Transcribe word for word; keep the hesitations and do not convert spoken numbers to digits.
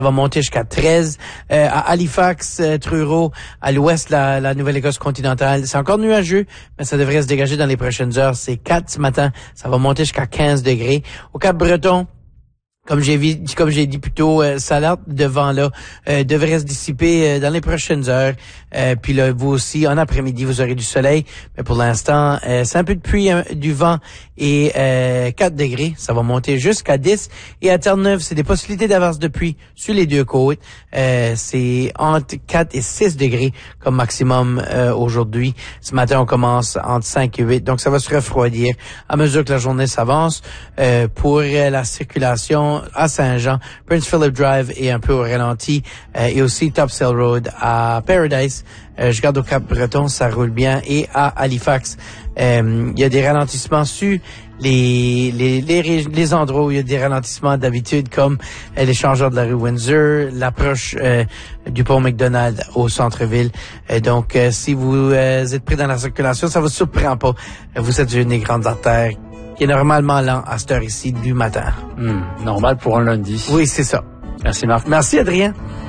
va monter jusqu'à treize. Euh, à Halifax, euh, Truro, à l'ouest, la, la Nouvelle-Écosse continentale, c'est encore nuageux, mais ça devrait se dégager dans les prochaines heures. C'est quatre ce matin, ça va monter jusqu'à quinze degrés. Au Cap-Breton, Comme j'ai vu, comme j'ai dit plus tôt, euh, ça l'alerte de vent là euh, devrait se dissiper euh, dans les prochaines heures. Euh, puis là, vous aussi, en après-midi, vous aurez du soleil. Mais pour l'instant, euh, c'est un peu de pluie, hein, du vent et euh, quatre degrés. Ça va monter jusqu'à dix. Et à Terre-Neuve, c'est des possibilités d'averse de pluie sur les deux côtes. Euh, c'est entre quatre et six degrés comme maximum euh, aujourd'hui. Ce matin, on commence entre cinq et huit. Donc, ça va se refroidir à mesure que la journée s'avance. Euh, pour euh, la circulation à Saint-Jean, Prince Philip Drive est un peu au ralenti euh, et aussi Topsail Road à Paradise. Euh, je garde au Cap-Breton, ça roule bien. Et à Halifax, euh, il y a des ralentissements sur les, les, les, les endroits où il y a des ralentissements d'habitude, comme euh, l'échangeur de la rue Windsor, l'approche euh, du pont McDonald au centre-ville. Euh, donc, euh, si vous euh, êtes pris dans la circulation, ça vous surprend pas. Vous êtes une des grandes artères qui est normalement lent à cette heure ici du matin. Mmh, normal pour un lundi. Oui, c'est ça. Merci Marc. Merci Adrien.